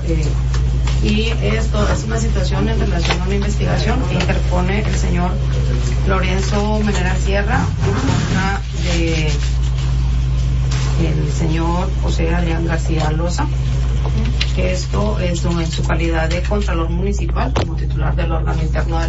Y esto es una situación en relación a una investigación que interpone el señor Lorenzo Menera Sierra en contra de el señor José Adrián García Loza. Esto es en su calidad de Contralor Municipal, como titular del órgano interno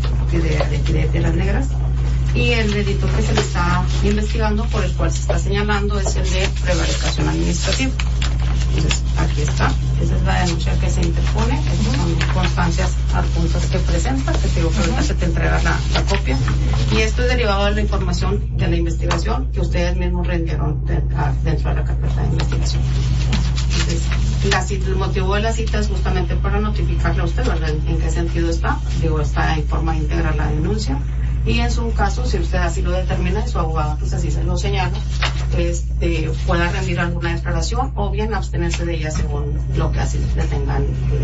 de Piedras Negras. Y el delito que se le está investigando, por el cual se está señalando, es el de prevaricación administrativa. Entonces, aquí está. Esa es la denuncia que se interpone. Estas son constancias adjuntas que presenta, que te digo que ahorita se te entrega la copia. Y esto es derivado de la información de la investigación que ustedes mismos rindieron dentro de la carpeta de investigación. Entonces, el motivo de la cita es justamente para notificarle a usted, ¿verdad?, en qué sentido está. Digo, está en forma íntegra la denuncia. Y en su caso, si usted así lo determina y su abogado pues así se lo señala, pueda rendir alguna declaración o bien abstenerse de ella según lo que así le tengan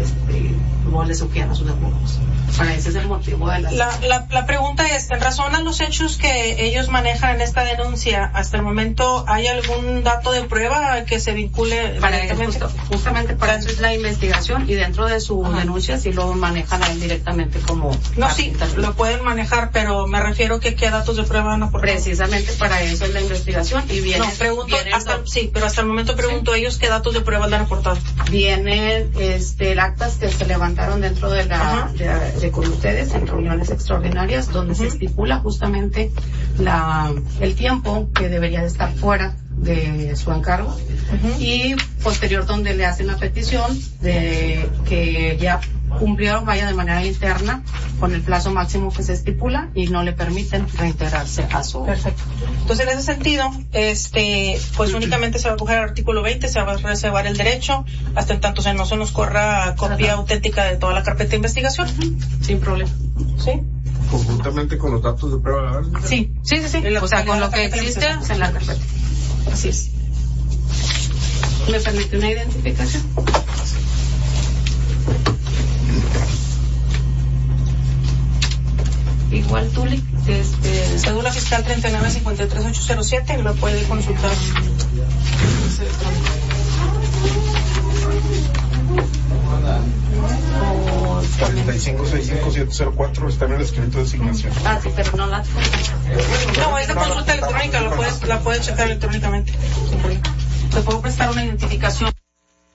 o le sugieran a sus abogados. Para ese es el motivo de la pregunta es, en razón a los hechos que ellos manejan en esta denuncia, hasta el momento, ¿hay algún dato de prueba que se vincule? Justamente para eso es la investigación, y dentro de su denuncia sí lo manejan a él directamente como... No, sí, lo pueden manejar, pero me refiero que qué datos de prueba han aportado. Precisamente para eso es la investigación, y viene... No, pregunto, pero hasta el momento pregunto ellos qué datos de prueba le han aportado. Vienen actas que se levantaron dentro de con ustedes en reuniones extraordinarias, donde se estipula justamente el tiempo que debería de estar fuera de su encargo, y posterior donde le hacen la petición de que ya cumplieron, vaya de manera interna con el plazo máximo que se estipula y no le permiten reintegrarse a su... Perfecto. Entonces, en ese sentido, pues únicamente se va a coger el artículo 20, se va a reservar el derecho hasta en tanto no se nos corra copia auténtica de toda la carpeta de investigación. Sin problema. ¿Sí? Conjuntamente con los datos de prueba, ¿verdad? Sí. O sea, con lo que existe en la carpeta. Así es. ¿Me permite una identificación? Igual Tuli, cédula fiscal 3953807, lo puede consultar. 4565704 está en el escrito de asignación. Sí, pero no la... No, es de consulta electrónica, la puedes checar electrónicamente. Te puedo prestar una identificación.